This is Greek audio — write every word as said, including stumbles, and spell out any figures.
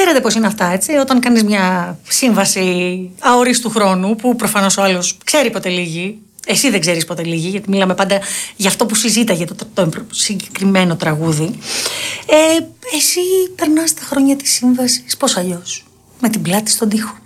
ξέρετε πώς είναι αυτά, έτσι. Όταν κάνεις μια σύμβαση αορίστου χρόνου, που προφανώς ο άλλος ξέρει πότε λύγει, εσύ δεν ξέρεις πότε λύγει, γιατί μιλάμε πάντα για αυτό που συζήταγε το, το, το συγκεκριμένο τραγούδι. Ε, εσύ περνάς τα χρόνια της σύμβασης πώς αλλιώς? Με την πλάτη στον τοίχο.